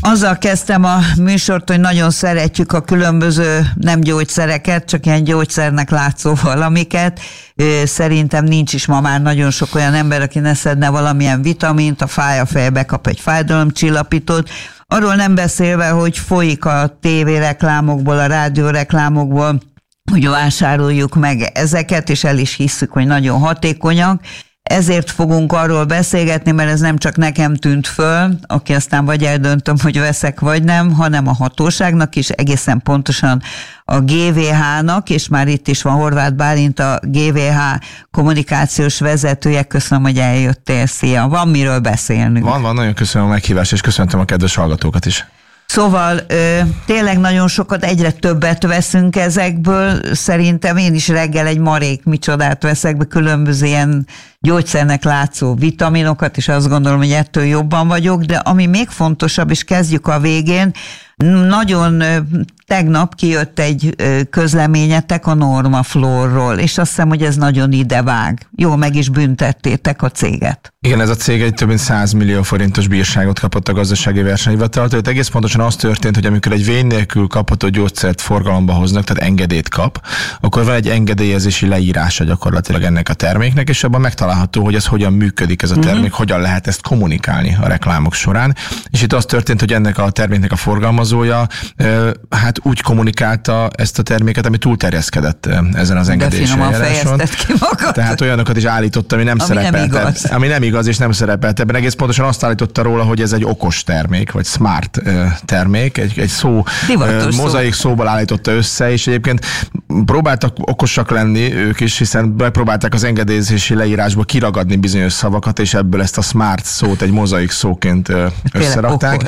Azzal kezdtem a műsort, hogy nagyon szeretjük a különböző nem gyógyszereket, csak ilyen gyógyszernek látszó valamiket. Szerintem nincs is ma már nagyon sok olyan ember, aki ne szedne valamilyen vitamint, a fáj a fejbe kap egy fájdalomcsillapítót. Arról nem beszélve, hogy folyik a tévéreklámokból, a rádióreklámokból, hogy vásároljuk meg ezeket, és el is hisszük, hogy nagyon hatékonyak. Ezért fogunk arról beszélgetni, mert ez nem csak nekem tűnt föl, aki aztán vagy eldöntöm, hogy veszek vagy nem, hanem a hatóságnak is, egészen pontosan a GVH-nak, és már itt is van Horváth Bálint, a GVH kommunikációs vezetője. Köszönöm, hogy eljöttél. Szia! Van miről beszélnünk. Van, nagyon köszönöm a meghívást, és köszöntöm a kedves hallgatókat is. Szóval tényleg nagyon sokat, egyre többet veszünk ezekből. Szerintem én is reggel egy marék micsodát veszek be, különböző ilyen gyógyszernek látszó vitaminokat, és azt gondolom, hogy ettől jobban vagyok, de ami még fontosabb, és kezdjük a végén, nagyon tegnap kijött egy közleményetek a Normaflorról, és azt hiszem, hogy ez nagyon idevág. Jó, meg is büntettétek a céget. Igen, ez a cég egy több mint 100 millió forintos bírságot kapott a gazdasági versenyhivataltól. Itt egész pontosan az történt, hogy amikor egy vény nélkül kapható gyógyszert forgalomba hoznak, tehát engedélyt kap, akkor van egy engedélyezési leírása gyakorlatilag ennek a terméknek, és abban megtalálható, hogy ez hogyan működik ez a termék, hogyan lehet ezt kommunikálni a reklámok során. És itt az történt, hogy ennek a terméknek a forgalmazója hát úgy kommunikálta ezt a terméket, ami túlterjeszkedett ezen az engedélyes eljáráson. Tehát olyanokat is állított, ami nem szerepelt. Ami nem igaz, és nem szerepelt ebben. Egész pontosan azt állította róla, hogy ez egy okos termék, vagy smart termék. Egy szó, mozaik szóval állította össze, és egyébként próbáltak okosak lenni ők is, hiszen megpróbálták az engedélyezési leírásból kiragadni bizonyos szavakat, és ebből ezt a smart szót egy mozaik szóként összerakták.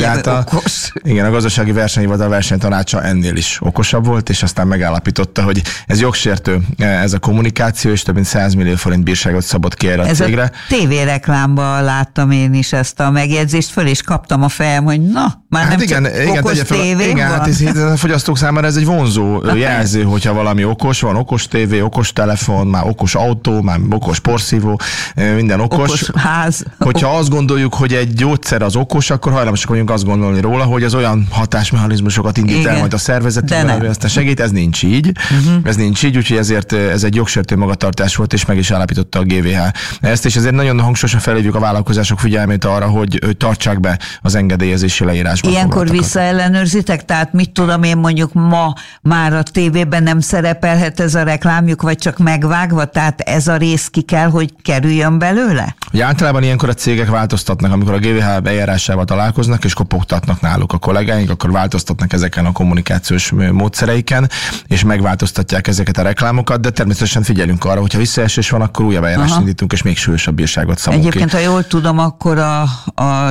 Igen, a gazdasági versenyhivatal versenytanácsa ennél is okosabb volt, és aztán megállapította, hogy ez jogsértő, ez a kommunikáció, és több mint 100 millió forint bírságot szabott ki erre a cégre. A tévéreklámban láttam én is ezt a megjegyzést, föl is kaptam a fejem, hogy na, már nem csak okos tévé van. Hát a fogyasztók számára ez egy vonzó jelző, hogyha valami okos, van okos tévé, okos telefon, már okos autó, már okos porszívó, minden okos ház. Hogyha azt gondoljuk, hogy egy gyógyszer az okos, akkor hajlamosak vagyunk azt gondolni róla, hogy az olyan hatásmechanizmusokat indít el majd a szervezetben, ami aztán segít, ez nincs így. Ez nincs így, úgyhogy ezért ez egy jogsértő magatartás volt, és meg is állapította a GVH ezt, és ezért nagyon hangsúlyosan felhívjuk a vállalkozások figyelmét arra, hogy tartsák be az engedélyezési leírásban. Ilyenkor visszaellenőrzitek? Tehát mit tudom én, mondjuk ma már a tévében nem szerepelhet ez a reklámjuk, vagy csak megvágva? Tehát ez a rész ki kell, hogy kerüljön belőle? Ugye általában ilyenkor a cégek változtatnak, amikor a GVH eljárásával találkoznak, és kopogtatnak náluk a kollégáink, akkor változtatnak ezeken a kommunikációs módszereiken, és megváltoztatják ezeket a reklámokat, de természetesen figyelünk arra, hogyha visszaesés van, akkor újabb eljárást indítunk, és még súlyosabb bírságot szabunk ki. Egyébként, ha jól tudom, akkor a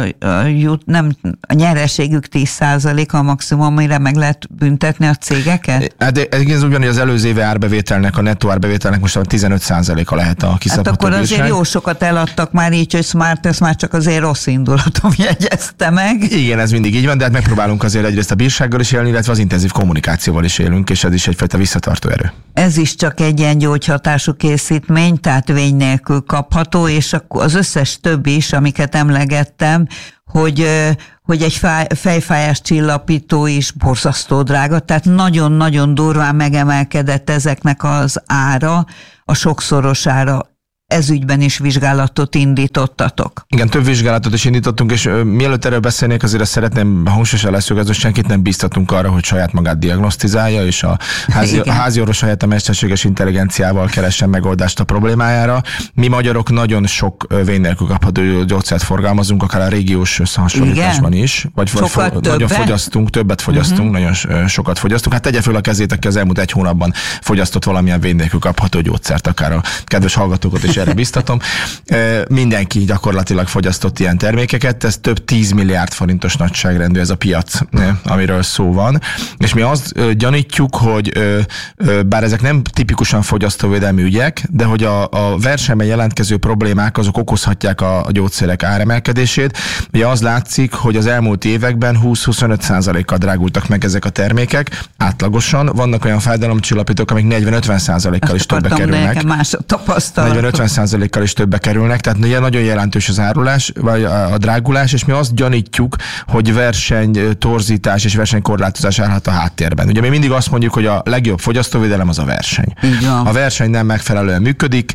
nyereségük 10% a maximum, amire meg lehet büntetni a cégeket? Hát ez ugyanúgy az előző éve árbevételnek, a nettó árbevételnek most 15%-a lehet a kiszabható hát akkor bírság. Azért jó sokat eladtak már így, hogy Smart, ezt már csak azért rossz indulatom jegyezte meg. Igen, ez mindig így van, de hát megpróbálunk azért egyrészt a bírsággal is élni, illetve az intenzív kommunikációval is élünk, és ez is egyfajta visszatartó erő. Ez is csak egy ilyen gyógyhatású készítmény, tehát vény nélkül kapható, és akkor az összes többi is, amiket emlegettem, hogy egy fejfájás csillapító is borzasztó drága, tehát nagyon-nagyon durván megemelkedett ezeknek az ára, a sokszorosára. Ez ügyben is vizsgálatot indítottatok. Igen, több vizsgálatot is indítottunk, és mielőtt erről beszélnék, azért azt szeretném hangsúlyosan leszögezni, hogy senkit nem bíztatunk arra, hogy saját magát diagnosztizálja, és a házi orvos helyett a mesterséges intelligenciával keressen megoldást a problémájára. Mi magyarok nagyon sok vény nélkül kapható gyógyszert forgalmazunk, akár a régiós összehasonlításban is. Vagy nagyon fogyasztunk, többet fogyasztunk, nagyon sokat fogyasztunk. Hát tegye föl a kezét, aki az elmúlt 1 hónapban fogyasztott valamilyen vény nélkül kapható gyógyszert, akár a kedves hallgatókat is erre biztatom. Mindenki gyakorlatilag fogyasztott ilyen termékeket, ez több 10 milliárd forintos nagyságrendű ez a piac, amiről szó van. És mi azt gyanítjuk, hogy bár ezek nem tipikusan fogyasztóvédelmi ügyek, de hogy a versenyben jelentkező problémák azok okozhatják a gyógyszerek áremelkedését. Ugye az látszik, hogy az elmúlt években 20-25%-kal drágultak meg ezek a termékek átlagosan. Vannak olyan fájdalomcsillapítók, amik 40-50%-kal is többe kerülnek. 40-50% 50%-kal is többe kerülnek, tehát nagyon jelentős az árulás, vagy a drágulás, és mi azt gyanítjuk, hogy versenytorzítás és versenykorlátozás állhat a háttérben. Ugye mi mindig azt mondjuk, hogy a legjobb fogyasztóvédelem az a verseny. Ha a verseny nem megfelelően működik,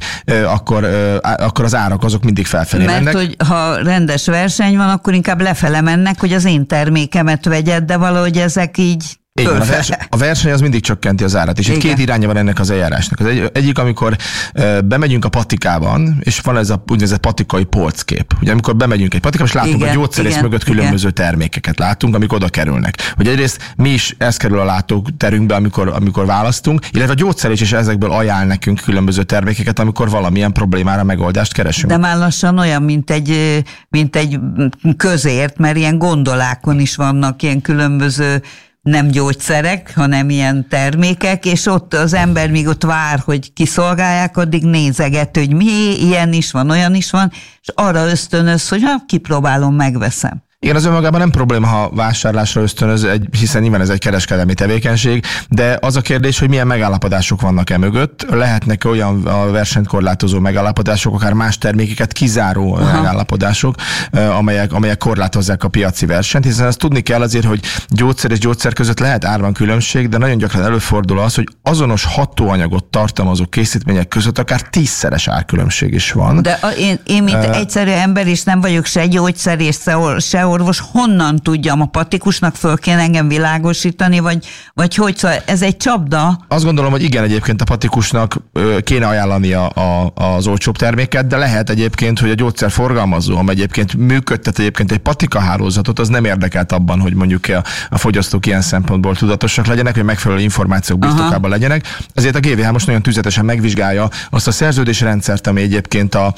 akkor az árak azok mindig felfelé mennek. Mert hogy ha rendes verseny van, akkor inkább lefele mennek, hogy az én termékemet vegyed, de valahogy ezek így... Igen, a verseny az mindig csökkenti az árat, és itt két iránya van ennek az eljárásnak. Az egyik, amikor bemegyünk a patikában, és van ez a úgynevezett patikai polckép. Ugye amikor bemegyünk egy patikába, és látunk a gyógyszerész mögött különböző termékeket látunk, amik oda kerülnek. Hogy egyrészt mi is ez kerül a látóterünkbe, amikor választunk, illetve a gyógyszerész is ezekből ajánl nekünk különböző termékeket, amikor valamilyen problémára megoldást keresünk. De már lassan olyan, mint egy közért, mert ilyen gondolákon is vannak ilyen különböző nem gyógyszerek, hanem ilyen termékek, és ott az ember még ott vár, hogy kiszolgálják, addig nézeget, hogy mi, ilyen is van, olyan is van, és arra ösztönöz, hogy kipróbálom, megveszem. Igen, az önmagában nem probléma, ha vásárlásra ösztönöz, hiszen nyilván ez egy kereskedelmi tevékenység, de az a kérdés, hogy milyen megállapodások vannak mögött. Lehetnek olyan a versenyt korlátozó megállapodások, akár más termékeket kizáró megállapodások, amelyek korlátozzák a piaci versenyt, hiszen ezt tudni kell azért, hogy gyógyszer és gyógyszer között lehet árban különbség, de nagyon gyakran előfordul az, hogy azonos hatóanyagot tartalmazó készítmények között akár 10-szeres árkülönbség is van. De én mint egyszerű ember is nem vagyok se gyógyszer és se orvos, honnan tudjam, a patikusnak föl kéne engem világosítani, vagy hogy, szóval ez egy csapda? Azt gondolom, hogy igen, egyébként a patikusnak kéne ajánlania az olcsóbb terméket, de lehet egyébként, hogy a gyógyszerforgalmazó, amely egyébként működtet egyébként egy patikahálózatot, az nem érdekelt abban, hogy mondjuk a fogyasztók ilyen szempontból tudatosak legyenek, hogy megfelelő információk birtokában legyenek. Ezért a GVH most nagyon tüzetesen megvizsgálja azt a szerződésrendszert, ami egyébként a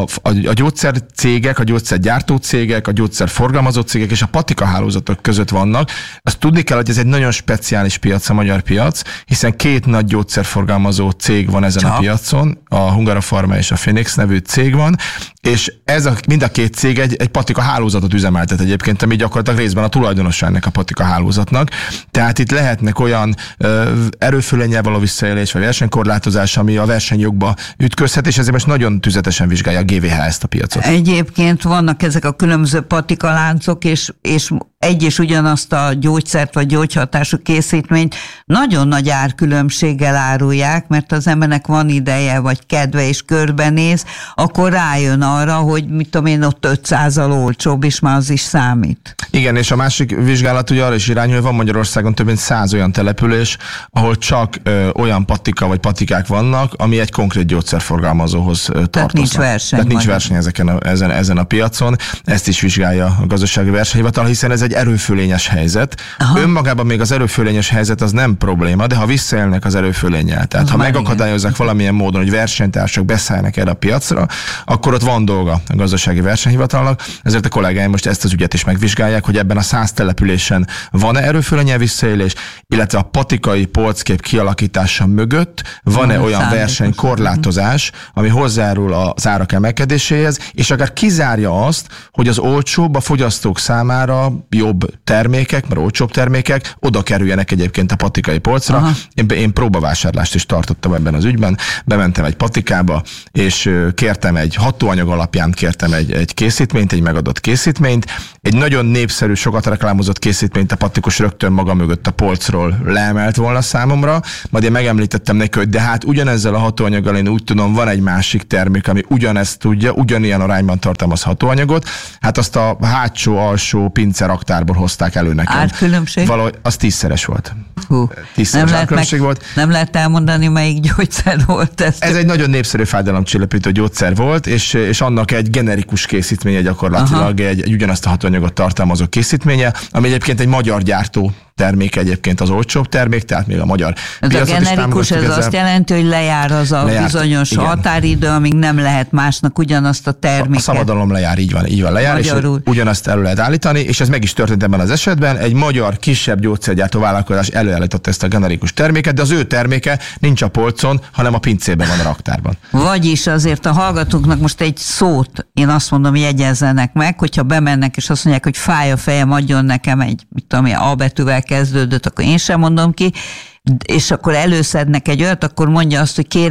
gyógyszercégek, a gyógyszergyártó cégek, a gyógyszerforgalmazó cégek és a patikahálózatok között vannak. Azt tudni kell, hogy ez egy nagyon speciális piac, a magyar piac, hiszen két nagy gyógyszerforgalmazó cég van ezen a piacon, a Hungarifarma és a Phoenix nevű cég van, és mind a két cég egy patikahálózatot üzemeltet egyébként, ami gyakorlatilag részben a tulajdonosa ennek a patikahálózatnak. Tehát itt lehetnek olyan erőfölénnyel való visszaélés vagy versenykorlátozás, ami a versenyjogba ütközhet, és ezért most nagyon tüzetesen vizsgálja a GVH ezt a piacot. Egyébként vannak ezek a különböző patikaláncok, és egy és ugyanazt a gyógyszert vagy gyógyhatású készítményt nagyon nagy árkülönbséggel árulják, mert az embernek van ideje, vagy kedve, és körbenéz, akkor rájön arra, hogy mit tudom én, ott 500-al olcsóbb, és már az is számít. Igen, és a másik vizsgálat ugye arra is irányul, hogy van Magyarországon több mint 100 olyan település, ahol csak olyan patika vagy patikák vannak, ami egy konkrét gyógyszerforgalmazóhoz tartoznak. Tehát nincs verseny ezen a piacon. Ezt is vizsgálja a gazdasági versenyhivatal, hiszen ez egy erőfölényes helyzet. Önmagában még az erőfölényes helyzet az nem probléma, de ha visszaélnek az erőfölénnyel, tehát ha megakadályozzák valamilyen módon, hogy versenytársak beszállnak erre a piacra, akkor ott van dolga a gazdasági versenyhivatalnak. Ezért a kollégáim most ezt az ügyet is megvizsgálják, hogy ebben a 100 településen van-e erőfölénnyel visszaélés, illetve a patikai polckép kialakítása mögött van-e olyan versenykorlátozás, ami hozzájárul az árak emelkedéséhez, és akár kizárja azt, hogy az olcsóbb, a fogyasztók számára jobb termékek, mert olcsóbb termékek oda kerüljenek egyébként a patikai polcra. Én próbavásárlást is tartottam ebben az ügyben, bementem egy patikába, és kértem egy hatóanyag alapján egy készítményt, egy megadott készítményt, egy nagyon népszerű, sokat reklámozott készítményt a patikus rögtön maga mögött a polcról leemelt volna számomra, majd én megemlítettem neki, hogy de hát ugyanezzel a hatóanyaggal én úgy tudom, van egy másik termék, ami ugyanezt tudja, ugyanilyen arányban tartalmaz hatóanyagot, hát azt a hátsó-alsó pinceraktárból hozták elő nekem. Árkülönbség? Valahogy az 10-szeres volt. 10-szeres árkülönbség volt. Nem lehet elmondani, melyik gyógyszer volt ez. Ez egy nagyon népszerű fájdalomcsillapító gyógyszer volt, és annak egy generikus készítménye gyakorlatilag, egy ugyanazt a hatóanyagot tartalmazó készítménye, ami egyébként egy magyar gyártó terméke, egyébként az olcsóbb termék, tehát még a magyar piacot is generikus, ez azt jelenti, hogy lejár az a bizonyos határidő, amíg nem lehet másnak ugyanazt a terméket. A szabadalom lejár, így van lejár, magyarul. És ugyanazt elő lehet állítani, és ez meg is történt ebben az esetben. Egy magyar kisebb gyógyszergyártó vállalkozás előállította ezt a generikus terméket, de az ő terméke nincs a polcon, hanem a pincében van a raktárban. Vagyis azért a hallgatóknak most egy szót, én azt mondom, jegyezzenek meg, hogyha bemennek és azt mondják, hogy fáj a fejem, adjon nekem egy, mit tudom én, A betűvel kezdődött, akkor én sem mondom ki, és akkor előszednek egy olyat, akkor mondja azt, hogy kérek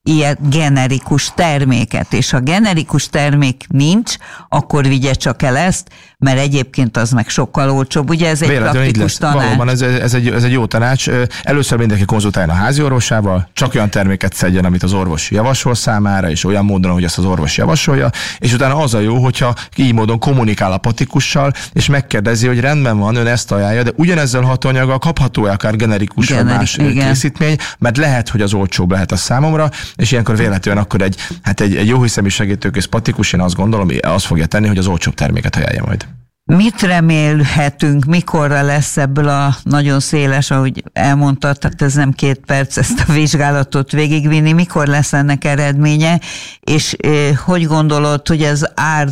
ilyen generikus terméket, és ha generikus termék nincs, akkor vigye csak el ezt, mert egyébként az meg sokkal olcsóbb. Ugye ez egy praktikus tanács. Valóban ez egy jó tanács. Először mindenki konzultáljon a házi orvosával, csak olyan terméket szedjen, amit az orvos javasol számára, és olyan módon, hogy ezt az orvos javasolja, és utána az a jó, hogyha így módon kommunikál a patikussal, és megkérdezi, hogy rendben van, ön ezt ajánlja, de ugyanezzel hatóanyaggal kapható-e akár generikus vagy más készítmény, mert lehet, hogy az olcsóbb lehet a számomra, és ilyenkor véletlenül akkor egy jóhiszemű segítőkész patikus, én azt gondolom, az fogja tenni, hogy az olcsóbb terméket ajánlja majd. Mit remélhetünk, mikorra lesz ebből a nagyon széles, ahogy elmondtad, tehát ez nem 2 perc ezt a vizsgálatot végigvinni, mikor lesz ennek eredménye, és hogy gondolod, hogy ez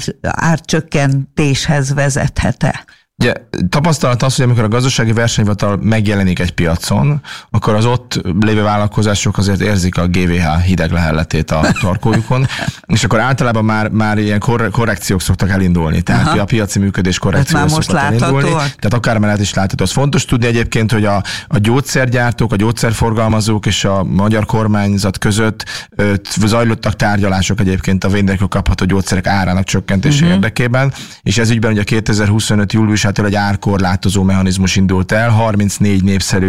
árcsökkentéshez vezethet-e? Ugye, tapasztalat az, hogy amikor a gazdasági versenyhivatal megjelenik egy piacon, akkor az ott lévő vállalkozások azért érzik a GVH hideg lehelletét a tarkójukon, és akkor általában már ilyen korrekciók szoktak elindulni, tehát a piaci működés korrekciók szoktak elindulni. Tehát akár mellett is látható. Az fontos tudni egyébként, hogy a gyógyszergyártók, a gyógyszerforgalmazók és a magyar kormányzat között zajlottak tárgyalások egyébként a védnélkül kapható gyógyszerek árának csökkentése érdekében, és ez ügyben ugye 2025. júliusától egy árkorlátozó mechanizmus indult el, 34 népszerű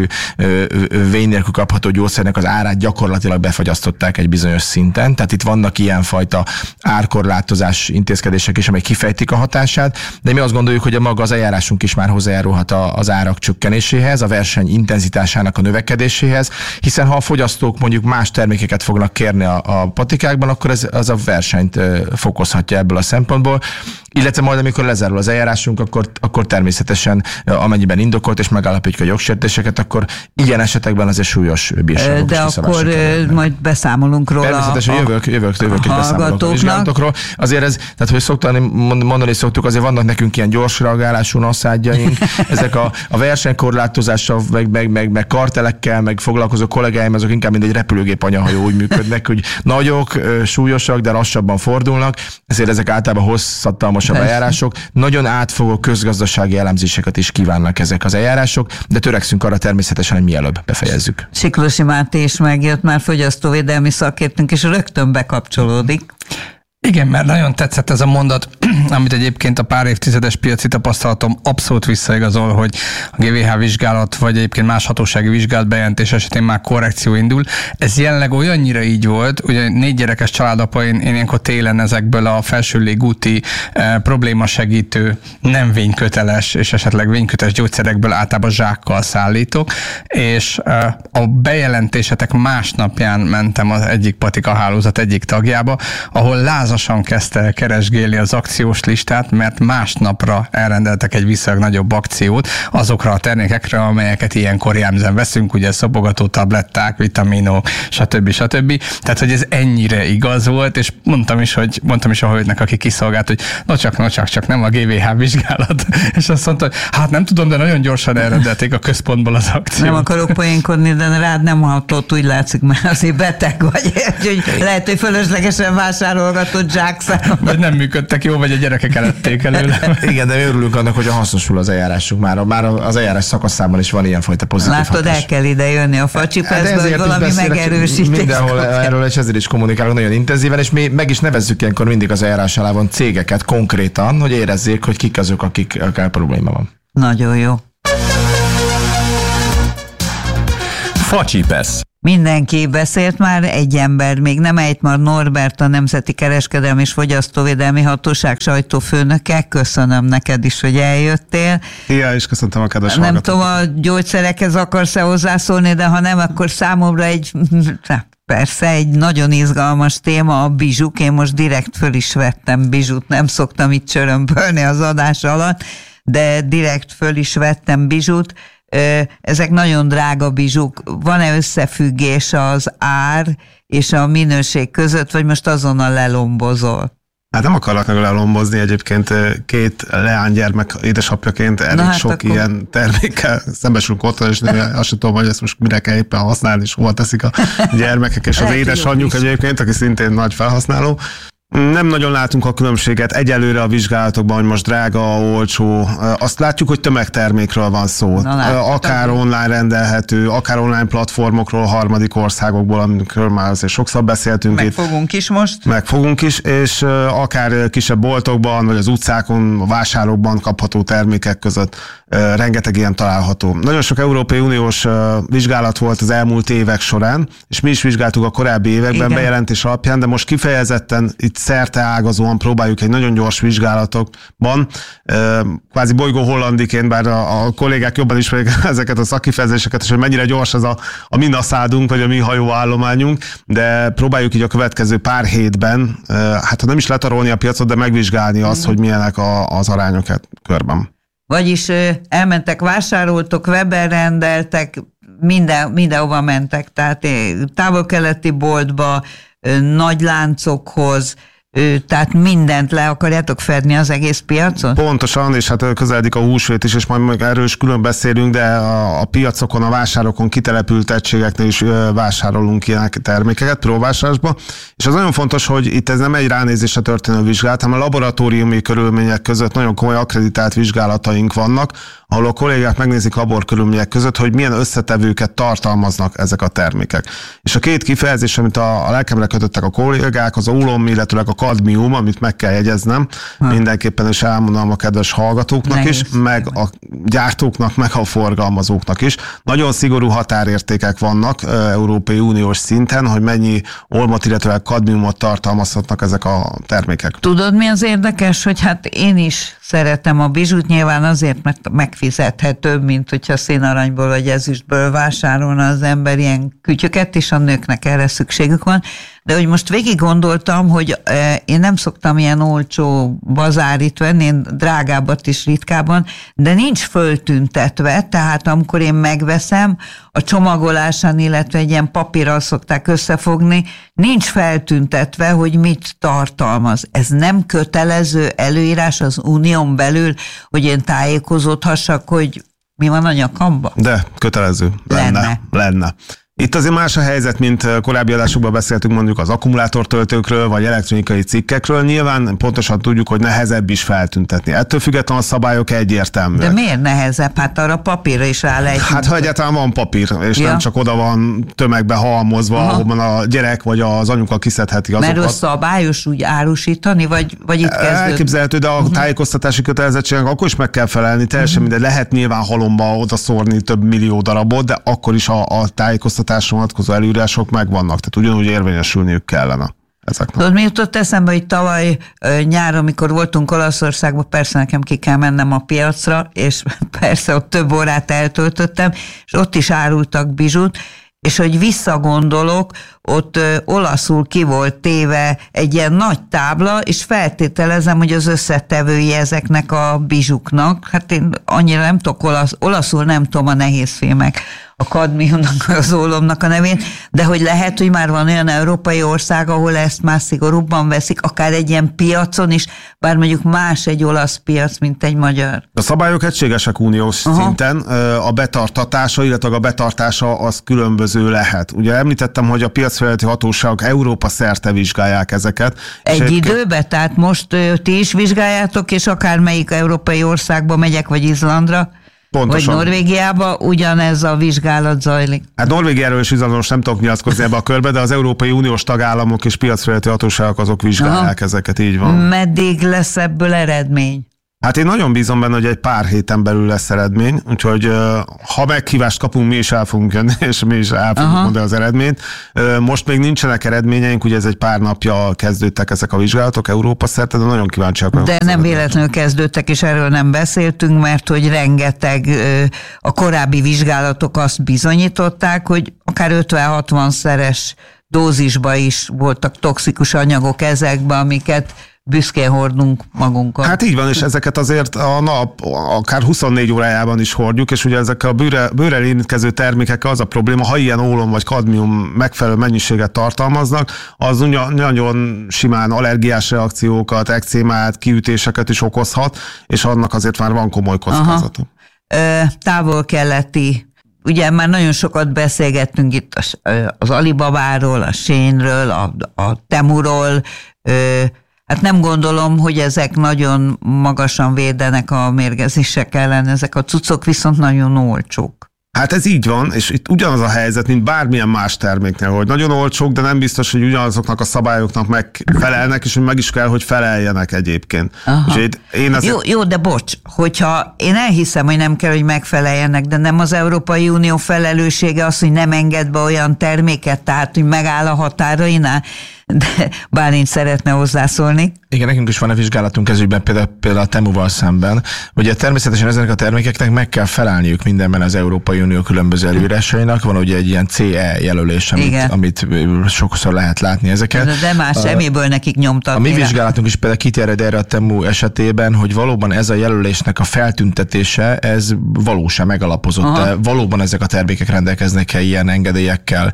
vény nélkül kapható gyógyszernek az árát gyakorlatilag befagyasztották egy bizonyos szinten, tehát itt vannak ilyenfajta árkorlátozás intézkedések is, amelyek kifejtik a hatását, de mi azt gondoljuk, hogy a maga az eljárásunk is már hozzájárulhat az árak csökkenéséhez, a verseny intenzitásának a növekedéséhez, hiszen ha a fogyasztók mondjuk más termékeket fognak kérni a patikákban, akkor az a versenyt fokozhatja ebből a szempontból, illetve majd amikor lezárul az eljárásunk, akkor természetesen amennyiben indokolt és megállapítjuk a jogsértéseket, akkor ilyen esetekben azért súlyos bírságok de akkor majd beszámolunk róla. Természetesen jövök egy beszámolók a vizsgálatokról. Azért ez, tehát hogy mondani szoktuk, azért vannak nekünk ilyen gyors reagálású naszádjaink, ezek a versenykorlátozással, meg kartelekkel, meg foglalkozó kollégáim, azok inkább mint egy repülőgép anyahajó úgy működnek, hogy nagyok, súlyosak, de lassabban fordulnak, ezért ezek általában hosszadalmasabb eljárások. Nagyon átfogó közgazdasági elemzéseket is kívánnak ezek az eljárások, de törekszünk arra természetesen, hogy mielőbb befejezzük. Siklosi Máté is megjött, már fogyasztóvédelmi szakértőnk, és rögtön bekapcsolódik. Igen, mert nagyon tetszett ez a mondat, amit egyébként a pár évtizedes piaci tapasztalatom abszolút visszaigazol, hogy a GVH vizsgálat, vagy egyébként más hatósági vizsgálat bejelentés esetén már korrekció indul. Ez jelenleg olyannyira így volt, ugye 4 gyerekes családapa, én ilyenkor télen ezekből a felső légúti problémasegítő, nem vényköteles és esetleg vényköteles gyógyszerekből általában zsákkal szállítok, és a bejelentésetek másnapján mentem az egyik patika hálózat egyik tagjába, ahol lázasan kezdte keresgélni az akciós listát, mert másnapra elrendeltek egy viszonylag nagyobb akciót azokra a termékekre, amelyeket ilyenkor jellemzően veszünk, ugye szopogató tabletták, vitaminok, stb. Tehát, hogy ez ennyire igaz volt, és mondtam is a hölgynek, aki kiszolgált, hogy no csak nem a GVH vizsgálat. És azt mondta, hogy hát nem tudom, de nagyon gyorsan elrendelték a központból az akciót. Nem akarok poénkodni, de rád nem hatott, úgy látszik, mert azért beteg vagy. Úgyhogy lehet, hogy fölöslegesen vásárolgatod zsákszám. Vagy nem működtek jó, vagy a gyerekek elették előle. Igen, de mi örülünk annak, hogy hasznosul az eljárásunk. Már az eljárás szakaszában is van ilyenfajta pozitív hatás. Látod, el kell ide jönni a Facsipeszbe, hogy valami megerősítés. Mindenhol erről és ezért is kommunikálunk nagyon intenzíven, és mi meg is nevezzük ilyenkor mindig az eljárás alá van cégeket konkrétan, hogy érezzék, hogy kik azok, akikkel probléma van. Nagyon jó. Facsipesz. Mindenki beszélt már, egy ember még nem Ejtmar Norbert, a Nemzeti Kereskedelmi és Fogyasztóvédelmi Hatóság sajtófőnöke. Köszönöm neked is, hogy eljöttél. Szia, és köszöntöm a kedves Nem tudom, a gyógyszerekhez akarsz-e hozzászólni, de ha nem, akkor számomra persze egy nagyon izgalmas téma a bizsuk. Én most direkt föl is vettem bizsut, nem szoktam itt csörömpölni az adás alatt, de direkt föl is vettem bizsut. Ezek nagyon drága bizsuk. Van-e összefüggés az ár és a minőség között, vagy most azonnal lelombozol? Hát nem akarlak meg lelombozni, egyébként 2 leánygyermek édesapjaként elég sok ilyen termékkel szembesülünk otthon, és azt sem tudom, hogy ezt most mire kell éppen használni, és hova teszik a gyermekek, és az édesanyjuk egyébként, aki szintén nagy felhasználó. Nem nagyon látunk a különbséget egyelőre a vizsgálatokban, hogy most drága, olcsó. Azt látjuk, hogy tömegtermékről van szó. Akár online rendelhető, akár online platformokról, harmadik országokból, amikről már azért sokszor beszéltünk. Megfogunk is most. Megfogunk is, és akár kisebb boltokban, vagy az utcákon, a vásárokban kapható termékek között rengeteg ilyen található. Nagyon sok Európai Uniós vizsgálat volt az elmúlt évek során, és mi is vizsgáltuk a korábbi években bejelentés alapján, de most kifejezetten itt szerte ágazóan próbáljuk egy nagyon gyors vizsgálatokban, kvázi bolygó hollandiként, bár a kollégák jobban ismerik ezeket a szakifejezéseket, és hogy mennyire gyors ez a mi naszádunk, vagy a mi hajóállományunk, de próbáljuk így a következő pár hétben, hát ha nem is letarolni a piacot, de megvizsgálni azt, hogy milyenek az arányok körben. Vagyis elmentek, vásároltok, webben rendeltek, mindenhova mentek, tehát távol-keleti boltba, nagy láncokhoz, tehát mindent le akarjátok fedni az egész piacon? Pontosan, és hát közeledik a húsvét is, és majd erről is külön beszélünk, de a piacokon, a vásárokon kitelepült egységeknél is vásárolunk ilyen termékeket próbálásba. És az nagyon fontos, hogy itt ez nem egy ránézésre történő vizsgálat, hanem a laboratóriumi körülmények között nagyon komoly akkreditált vizsgálataink vannak, ahol a kollégák megnézik laborkörülmények között, hogy milyen összetevőket tartalmaznak ezek a termékek. És a két kifejezés, amit a lelkemre kötöttek a kollégák, az ólom, illetőleg a kadmium, amit meg kell jegyeznem, mindenképpen is elmondanám a kedves hallgatóknak is, meg a gyártóknak, meg a forgalmazóknak is. Nagyon szigorú határértékek vannak Európai Uniós szinten, hogy mennyi olmot, illetőleg kadmiumot tartalmazhatnak ezek a termékek. Tudod, mi az érdekes, hogy hát én is szeretem a bizsút, nyilván azért, mert megfizethetőbb, mint hogyha színaranyból vagy ezüstből vásárolna az ember ilyen kütyöket, és a nőknek erre szükségük van. De hogy most végig gondoltam, hogy én nem szoktam ilyen olcsó bazárit venni, én drágábbat is ritkában, de nincs föltüntetve, tehát amikor én megveszem, a csomagolásán, illetve egy ilyen papírral szokták összefogni, nincs feltüntetve, hogy mit tartalmaz. Ez nem kötelező előírás az unión belül, hogy én tájékozódhassak, hogy mi van a nyakamba? De kötelező. Lenne. Itt azért más a helyzet, mint korábbi adásokban beszéltünk mondjuk az akkumulátortöltőkről, vagy elektronikai cikkekről. Nyilván pontosan tudjuk, hogy nehezebb is feltüntetni. Ettől függetlenül a szabályok egyértelműek. De miért nehezebb? Hát arra papírra is rá lehet. Hát ha egyáltalán van papír, és nem csak oda van tömegbe halmozva, ahol a gyerek vagy az anyuka kiszedheti azokat. Mert szabályos úgy árusítani, vagy itt kezdődik? Elképzelhető, de a tájékoztatási kötelezettségnek akkor is meg kell felelni. Teljesen mindegy, lehet nyilván halomba oda szórni több millió darabot, de akkor is a tájékoztatásra vonatkozó előírások megvannak, tehát ugyanúgy érvényesülniük kellene ezeknek. Tudod, mi jutott eszembe, hogy tavaly nyáron, amikor voltunk Olaszországban, persze nekem ki kell mennem a piacra, és persze ott több órát eltöltöttem, és ott is árultak bizsút, és hogy visszagondolok, ott olaszul ki volt téve egy ilyen nagy tábla, és feltételezem, hogy az összetevői ezeknek a bizsuknak, hát én annyira nem tudok olaszul nem tudom a nehézfémek, a kadmiumnak, az ólomnak a nevén, de hogy lehet, hogy már van olyan európai ország, ahol ezt már szigorúbban veszik, akár egy ilyen piacon is, bár mondjuk más egy olasz piac, mint egy magyar. A szabályok egységesek uniós szinten, a betartatása, illetve a betartása az különböző lehet. Ugye említettem, hogy a piacfelügyeleti hatóságok Európa szerte vizsgálják ezeket. Egy időben? Tehát most ti is vizsgáljátok, és akármelyik európai országba megyek, vagy Izlandra, pontosan. Vagy Norvégiába ugyanez a vizsgálat zajlik. Hát Norvégiáról és Izlandról nem tudok nyilatkozni ebbe a körbe, de az Európai Uniós tagállamok és piacfelügyeleti hatóságok azok vizsgálják ezeket, így van. Meddig lesz ebből eredmény? Hát én nagyon bízom benne, hogy egy pár héten belül lesz eredmény, úgyhogy ha meghívást kapunk, mi is el fogunk jönni, és mi is el fogunk mondani az eredményt. Most még nincsenek eredményeink, ugye ez egy pár napja kezdődtek ezek a vizsgálatok Európa szerte, de nagyon kíváncsiak vagyok. De nem véletlenül kezdődtek, és erről nem beszéltünk, mert hogy rengeteg a korábbi vizsgálatok azt bizonyították, hogy akár 50-60 szeres dózisba is voltak toxikus anyagok ezekben, amiket büszkén hordunk magunkat. Hát így van, és ezeket azért a nap akár 24 órájában is hordjuk, és ugye ezek a bőrrel érintkező termékekkel az a probléma, ha ilyen ólom vagy kadmium megfelelő mennyiséget tartalmaznak, az nagyon simán allergiás reakciókat, ekcémát, kiütéseket is okozhat, és annak azért már van komoly kockázata. Távol-keleti. Ugye már nagyon sokat beszélgettünk itt az Alibabáról, a Sheinről, a Temuról, Hát nem gondolom, hogy ezek nagyon magasan védenek a mérgezések ellen, ezek a cuccok viszont nagyon olcsók. Hát ez így van, és itt ugyanaz a helyzet, mint bármilyen más terméknél, hogy nagyon olcsók, de nem biztos, hogy ugyanazoknak a szabályoknak megfelelnek, és hogy meg is kell, hogy feleljenek egyébként. Jó, de bocs, hogyha én elhiszem, hogy nem kell, hogy megfeleljenek, de nem az Európai Unió felelőssége az, hogy nem enged be olyan terméket, tehát hogy megáll a határainál, de Bálint szeretne hozzászólni. Igen, nekünk is van a vizsgálatunk ezügyben például a Temuval szemben. Ugye természetesen ezeknek a termékeknek meg kell felelniük mindenben az Európai Unió különböző előírásainak. Van ugye egy ilyen CE jelölés, amit sokszor lehet látni ezeket. De más semmiből nekik nyomtatni. A mi vizsgálatunk is például kiterjed erre a Temu esetében, hogy valóban ez a jelölésnek a feltüntetése, ez valósan megalapozott. Valóban ezek a termékek rendelkeznek-e ilyen engedélyekkel,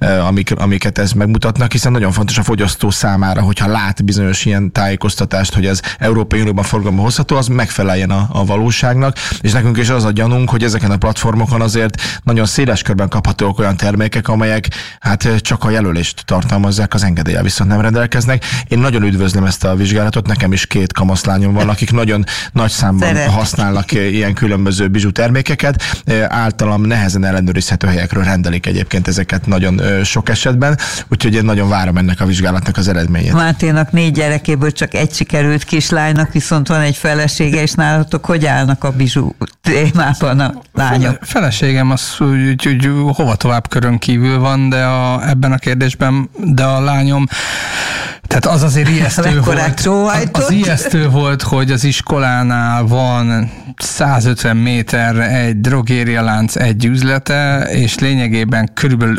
amiket ez megmutatnak, hiszen nagyon fontos a fogyasztó számára, hogyha lát bizonyos ilyen tájékoztatást, hogy ez Európai Unióban forgalomba hozható, az megfeleljen a valóságnak, és nekünk is az a gyanunk, hogy ezeken a platformokon azért nagyon széles körben kaphatók olyan termékek, amelyek hát csak a jelölést tartalmazzák, az engedéllyel viszont nem rendelkeznek. Én nagyon üdvözlöm ezt a vizsgálatot, nekem is 2 kamaszlányom van, akik nagyon nagy számban használnak ilyen különböző bizsú termékeket, általam nehezen ellenőrizhető helyekről rendelik egyébként ezeket nagyon sok esetben, úgyhogy én nagyon várom ennek a vizsgálatnak az eredményét. Máténak 4 gyerekéből csak egy sikerült kislánynak, viszont van egy felesége, és nálatok hogy állnak a bizsú témában a lányok? Feleségem az úgy hova tovább körön kívül van, de ebben a kérdésben, de a lányom, tehát az azért ijesztő volt. Az ijesztő volt, hogy az iskolánál van 150 méterre egy drogérialánc, egy üzlete, és lényegében körülbelül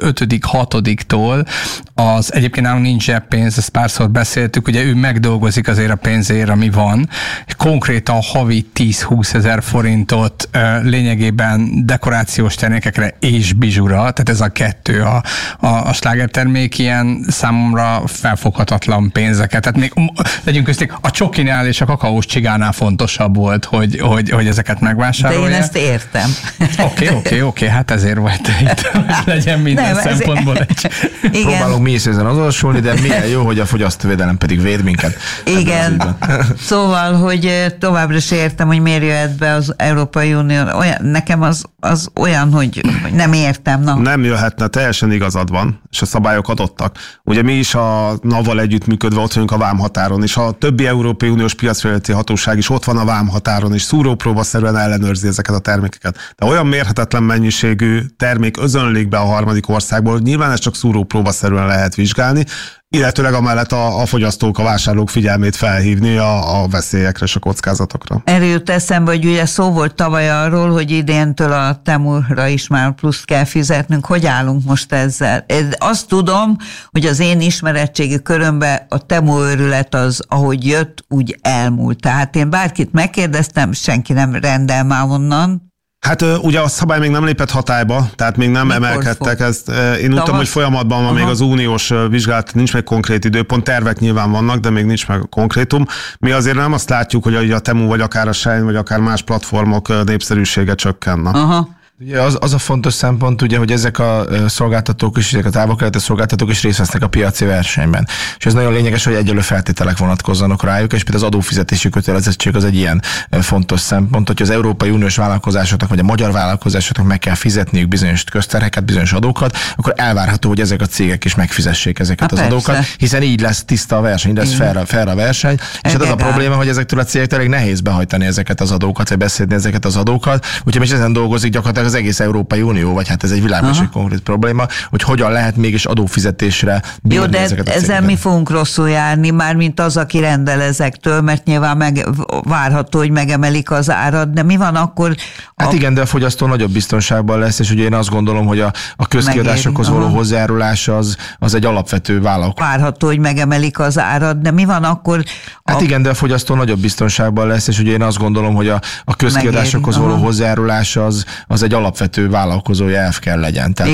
5.-6-tól az egyébként nálunk nincs zseppénz, ezt párszor beszéltük, ugye ő megdolgozik azért a pénzért, ami van. Konkrétan havi 10-20 ezer forintot lényegében dekorációs termékekre és bizsura, tehát ez a 2 a slágertermék ilyen számomra felfoghatatlan pénzeket. Tehát még legyünk közték, a csokinál és a kakaós csigánál fontosabb volt, hogy ezeket megvásárolja. De én ezt értem. Oké, hát ezért vagy te itt. Legyen minden szempontból egy... Próbálunk mi is ezen azonosulni, de milyen jó, hogy a fogyasztóvédelem pedig véd minket. Igen. Szóval, hogy továbbra is értem, hogy miért jöhet be az Európai Unió. Nekem az olyan, hogy nem értem. Nem jöhetne, teljesen igazad van, és a szabályok adottak. Ugye mi is a NAV-val együttműködve ott vagyunk a vámhatáron, és a többi Európai Uniós piacfelügyeleti hatóság is ott van a vámhatáron, és szúrópróbaszerűen ellenőrzi ezeket a termékeket. De olyan mérhetetlen mennyiségű termék özönlik be a harmadik országból, hogy nyilván ez csak szúrópróbaszerűen lehet vizsgálni, illetőleg amellett a fogyasztók, a vásárlók figyelmét felhívni a veszélyekre és a kockázatokra. Erről jut eszembe, hogy ugye szó volt tavaly arról, hogy idéntől a Temura is már pluszt kell fizetnünk. Hogy állunk most ezzel? Azt tudom, hogy az én ismeretségi körömben a Temu őrület az, ahogy jött, úgy elmúlt. Tehát én bárkit megkérdeztem, senki nem rendel már onnan. Hát ugye a szabály még nem lépett hatályba, tehát még nem emelkedtek. Ezt, én úgy tudom, hogy folyamatban van még az uniós vizsgálat, nincs meg konkrét időpont, tervek nyilván vannak, de még nincs meg a konkrétum. Mi azért nem azt látjuk, hogy a Temu, vagy akár a Shein, vagy akár más platformok népszerűsége csökkenne. Aha. Ugye az a fontos szempont, ugye, hogy ezek a szolgáltatók is, ezek a távol-keleti szolgáltatók is részt vesznek a piaci versenyben. És ez nagyon lényeges, hogy egyenlő feltételek vonatkozzanak rájuk, és például az adófizetési kötelezettség az egy ilyen fontos szempont, hogy az Európai Uniós vállalkozásoknak, vagy a magyar vállalkozásoknak meg kell fizetniük bizonyos közterheket, bizonyos adókat, akkor elvárható, hogy ezek a cégek is megfizessék ezeket az adókat, hiszen így lesz tiszta a verseny, így lesz fair a verseny. És hát az a probléma, hogy ezektől a cégektől elég nehéz behajtani ezeket az adókat, vagy beszedni ezeket az adókat. Úgyhogy most ezen dolgozik gyakorlatilag az egész Európai Unió, vagy hát ez egy világos egy konkrét probléma, hogy hogyan lehet mégis adófizetésre bírni. Jó, de ezeket a ezzel mi fogunk rosszul járni, mármint az, aki rendel ezektől, mert nyilván várható, hogy megemelik az árat, de mi van akkor? Hát igen, de a fogyasztó nagyobb biztonságban lesz, és ugye én azt gondolom, hogy a közkiadásokhoz való hozzájárulás az egy alapvető vállalkozás. Várható, hogy megemelik az árat, de mi van akkor? Hát igen, de a fogyasztó nagyobb biztonságban lesz, és ugye én azt gondolom, hogy a közkiadásokhoz való hozzájárulás az egy alapvető vállalkozói elv kell legyen. Tehát